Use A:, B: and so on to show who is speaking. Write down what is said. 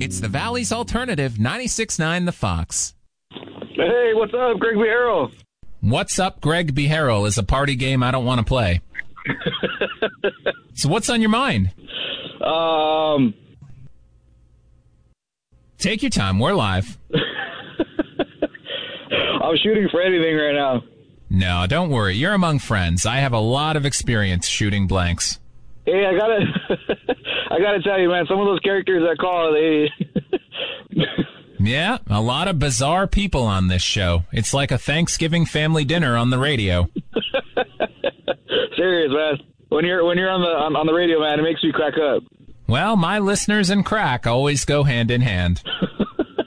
A: It's the Valley's Alternative, 96.9 The Fox.
B: Hey, what's up, Greg Vieiro?
A: What's up, Greg Beharrell is a party game I don't want to play. So what's on your mind? Take your time. We're live.
B: I'm shooting for anything right now.
A: No, don't worry. You're among friends. I have a lot of experience shooting blanks.
B: Hey, I gotta tell you, man, some of those characters that call, they...
A: Yeah, a lot of bizarre people on this show. It's like a Thanksgiving family dinner on the radio.
B: Serious, man. When you're on the radio, man, it makes me crack up.
A: Well, my listeners and crack always go hand in hand.